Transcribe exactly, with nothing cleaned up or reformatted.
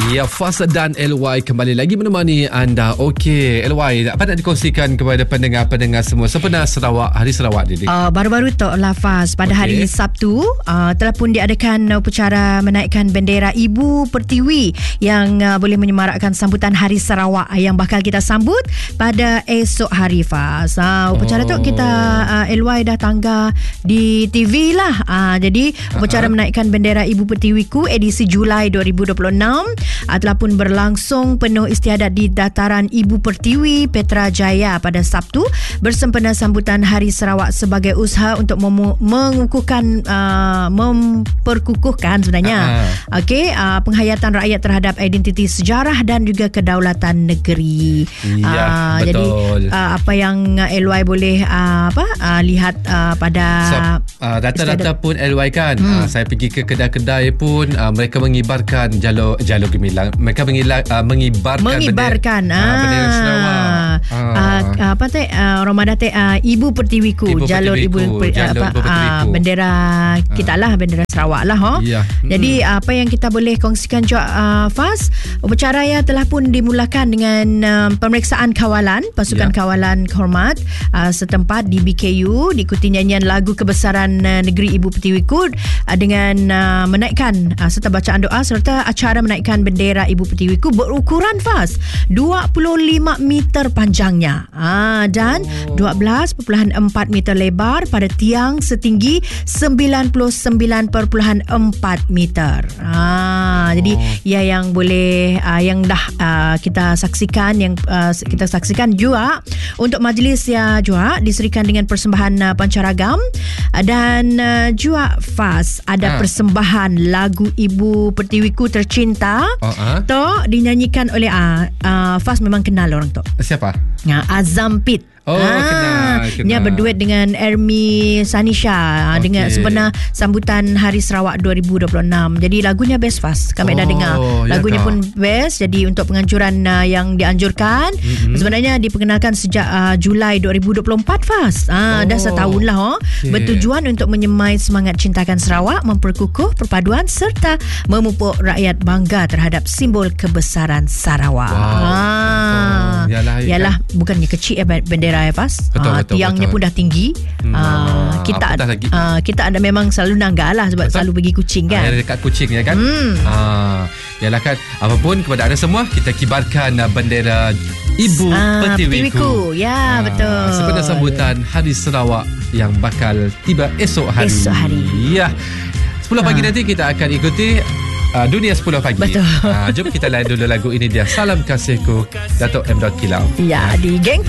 Ya, Fas dan L Y kembali lagi menemani anda. Okey, L Y, apa nak dikongsikan kepada pendengar-pendengar semua sempena Sarawak, Hari Sarawak ni? Uh, baru-baru tu lah Fas, pada okay. hari Sabtu uh, telah pun diadakan upacara menaikkan bendera Ibu Pertiwi yang uh, boleh menyemarakkan sambutan Hari Sarawak yang bakal kita sambut pada esok hari Fas. Uh, upacara oh. tu kita uh, L Y dah tangga di T V lah. Uh, jadi upacara uh-huh. menaikkan bendera Ibu Pertiwiku edisi Julai dua ribu dua puluh enam uh, telah pun berlangsung penuh istiadat di Dataran Ibu Pertiwi, Petra Jaya pada Sabtu bersempena sambutan Hari Sarawak sebagai usaha untuk mem- mengukuhkan uh, memperkukuhkan sebenarnya uh-huh. okey uh, penghayatan rakyat terhadap identiti sejarah dan juga kedaulatan negeri. Ya, uh, betul. Jadi uh, apa yang L Y boleh uh, apa uh, lihat uh, pada so, uh, data-data pun L Y kan hmm. uh, saya pergi ke kedai-kedai pun uh, mereka mengibarkan jalur jalur gemilang, mereka mengilar, uh, mengibarkan mengibarkan bendera, ah. uh, bendera Sarawak. Uh, uh, apa teh uh, Ramadan teh uh, Ibu Pertiwiku, Ibu jalur Pertiwiku, Ibu per, jalur apa Ibu Pertiwiku. Uh, bendera kita lah, bendera Sarawak lah ho. Ya. Jadi hmm. apa yang kita boleh kongsikan juga uh, Fas, upacara ya telah pun dimulakan dengan uh, pemeriksaan kawalan pasukan ya. kawalan hormat uh, setempat di B K U, diikuti nyanyian lagu kebesaran uh, negeri Ibu Pertiwiku uh, dengan uh, menaikkan uh, serta bacaan doa serta acara menaikkan bendera Ibu Pertiwiku berukuran Fas dua puluh lima meter panjangnya uh, dan oh. dua belas perpuluhan empat meter lebar pada tiang setinggi sembilan puluh sembilan perpuluhan empat meter. Ah, oh. Jadi ya yang boleh uh, yang dah uh, kita saksikan yang uh, kita saksikan juga untuk majlis ya juga diserikan dengan persembahan uh, pancaragam uh, dan uh, juga Fas ada ha. persembahan lagu Ibu Pertiwiku tercinta. Uh-huh. Tu dinyanyikan oleh uh, uh, Fas memang kenal orang tu. Siapa? Uh, Azam Pit. Oh, ah, kenal, kenal. Dia berduet dengan Ermi Sanisha okay. dengan sempena sambutan Hari Sarawak dua ribu dua puluh enam. Jadi lagunya best Fast. Kami oh, dah dengar. Lagunya ya pun best. Jadi untuk penganjuran uh, yang dianjurkan mm-hmm. sebenarnya diperkenalkan sejak uh, Julai dua ribu dua puluh empat Fast. Ah, oh, dah setahun lah. Oh. Okay. Bertujuan untuk menyemai semangat cintakan Sarawak, memperkukuh perpaduan serta memupuk rakyat bangga terhadap simbol kebesaran Sarawak. Wow. Ah. Oh, yalah, yalah kan? Bukannya kecil ya bendera ya Pas. Betul, uh, betul, tiangnya betul. pun dah tinggi. Hmm, uh, kita uh, kita ada memang selalu nangga lah sebab betul. Selalu pergi kucing kan. Ada dekat kucing ya kan. Hmm. Uh, yalah kan. Apapun kepada anda semua kita kibarkan uh, bendera Ibu uh, Pertiwiku. Ya uh, betul. Sebenarnya sambutan Hari Sarawak yang bakal tiba esok hari. Esok hari. Ya. sepuluh pagi uh. nanti kita akan ikuti Uh, Dunia sepuluh pagi. Betul. Uh, jom kita layan dulu lagu ini dia. Salam Kasihku, Dato' M. Kilau. Ya, di Geng